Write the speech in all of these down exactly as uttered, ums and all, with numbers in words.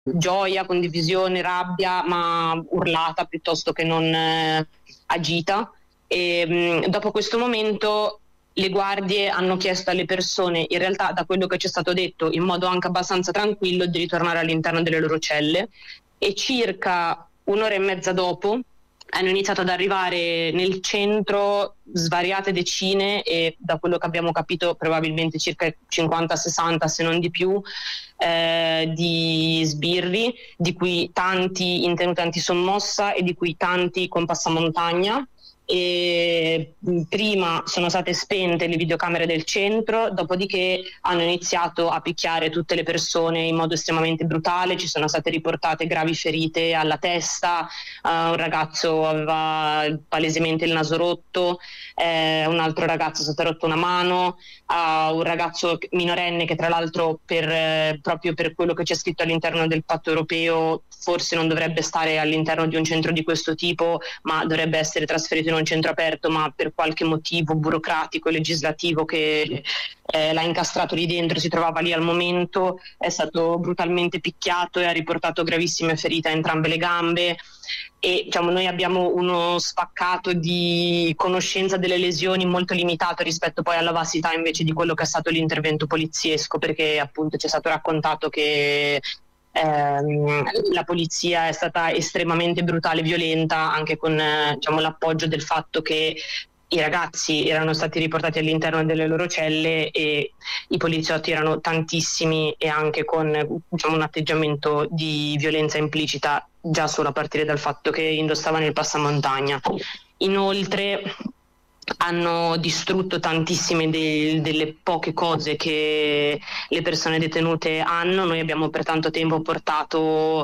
gioia, condivisione, rabbia, ma urlata piuttosto che non eh, agita. E mh, dopo questo momento le guardie hanno chiesto alle persone, in realtà da quello che ci è stato detto in modo anche abbastanza tranquillo, di ritornare all'interno delle loro celle, e circa un'ora e mezza dopo hanno iniziato ad arrivare nel centro svariate decine, e da quello che abbiamo capito probabilmente circa cinquanta sessanta, se non di più, eh, di sbirri, di cui tanti in tenuta antisommossa e di cui tanti con passamontagna. E prima sono state spente le videocamere del centro, dopodiché hanno iniziato a picchiare tutte le persone in modo estremamente brutale. Ci sono state riportate gravi ferite alla testa, uh, un ragazzo aveva palesemente il naso rotto, eh, un altro ragazzo è stato rotto una mano, uh, un ragazzo minorenne che tra l'altro per, eh, proprio per quello che c'è scritto all'interno del patto europeo forse non dovrebbe stare all'interno di un centro di questo tipo, ma dovrebbe essere trasferito in un centro aperto, ma per qualche motivo burocratico e legislativo che eh, l'ha incastrato lì dentro, si trovava lì al momento, è stato brutalmente picchiato e ha riportato gravissime ferite a entrambe le gambe. E diciamo, noi abbiamo uno spaccato di conoscenza delle lesioni molto limitato rispetto poi alla vastità invece di quello che è stato l'intervento poliziesco, perché appunto ci è stato raccontato che ehm, la polizia è stata estremamente brutale e violenta, anche con eh, diciamo, l'appoggio del fatto che i ragazzi erano stati riportati all'interno delle loro celle e i poliziotti erano tantissimi, e anche con diciamo, un atteggiamento di violenza implicita già solo a partire dal fatto che indossavano il passamontagna. Inoltre hanno distrutto tantissime de- delle poche cose che le persone detenute hanno. Noi abbiamo per tanto tempo portato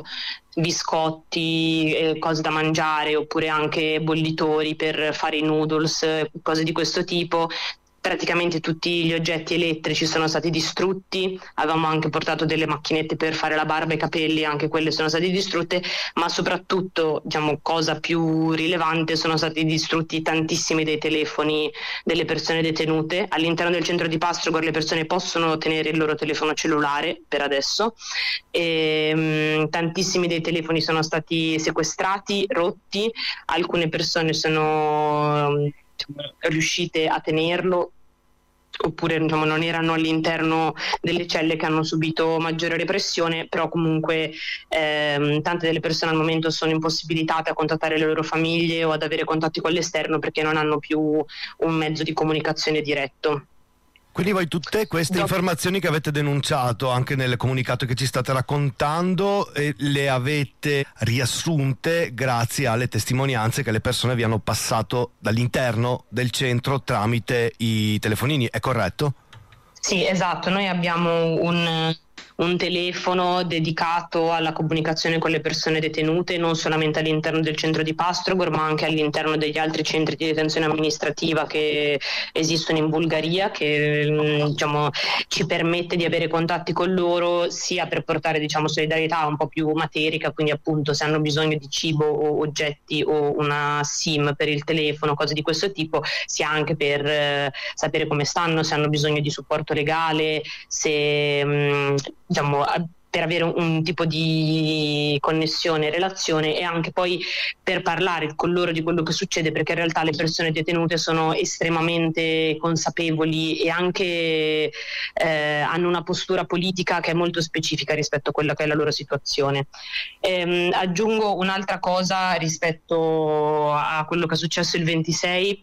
biscotti, eh, cose da mangiare, oppure anche bollitori per fare i noodles, cose di questo tipo. Praticamente tutti gli oggetti elettrici sono stati distrutti, avevamo anche portato delle macchinette per fare la barba e i capelli, anche quelle sono state distrutte, ma soprattutto, diciamo, cosa più rilevante, sono stati distrutti tantissimi dei telefoni delle persone detenute. All'interno del centro di Pastrogor le persone possono tenere il loro telefono cellulare per adesso, e, mh, tantissimi dei telefoni sono stati sequestrati, rotti, alcune persone sono diciamo, riuscite a tenerlo, oppure diciamo, non erano all'interno delle celle che hanno subito maggiore repressione, però comunque ehm, tante delle persone al momento sono impossibilitate a contattare le loro famiglie o ad avere contatti con l'esterno perché non hanno più un mezzo di comunicazione diretto. Quindi voi tutte queste informazioni che avete denunciato anche nel comunicato che ci state raccontando eh, le avete riassunte grazie alle testimonianze che le persone vi hanno passato dall'interno del centro tramite i telefonini, è corretto? Sì, esatto, noi abbiamo un, un telefono dedicato alla comunicazione con le persone detenute, non solamente all'interno del centro di Pastrogor, ma anche all'interno degli altri centri di detenzione amministrativa che esistono in Bulgaria, che diciamo, ci permette di avere contatti con loro sia per portare diciamo, solidarietà un po' più materica, quindi appunto se hanno bisogno di cibo o oggetti o una SIM per il telefono, cose di questo tipo, sia anche per eh, sapere come stanno, se hanno bisogno di supporto legale, se mh, diciamo per avere un, un tipo di connessione, relazione, e anche poi per parlare con loro di quello che succede, perché in realtà le persone detenute sono estremamente consapevoli e anche eh, hanno una postura politica che è molto specifica rispetto a quella che è la loro situazione. Ehm, aggiungo un'altra cosa rispetto a quello che è successo il ventisei.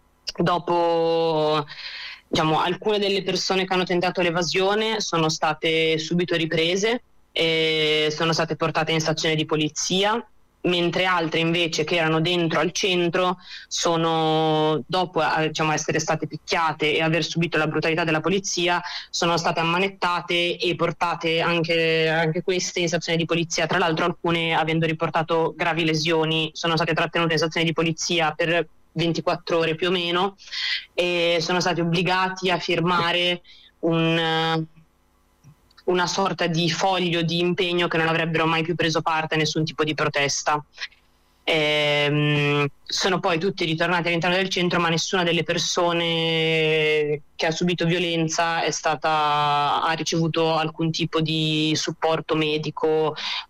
Dopo diciamo, alcune delle persone che hanno tentato l'evasione sono state subito riprese e sono state portate in stazione di polizia, mentre altre invece che erano dentro al centro sono, dopo diciamo, essere state picchiate e aver subito la brutalità della polizia, sono state ammanettate e portate anche, anche queste in stazione di polizia. Tra l'altro alcune, avendo riportato gravi lesioni, sono state trattenute in stazione di polizia per ventiquattro ore più o meno, e sono stati obbligati a firmare un, una sorta di foglio di impegno che non avrebbero mai più preso parte a nessun tipo di protesta. Ehm, sono poi tutti ritornati all'interno del centro, ma nessuna delle persone che ha subito violenza è stata, ha ricevuto alcun tipo di supporto medico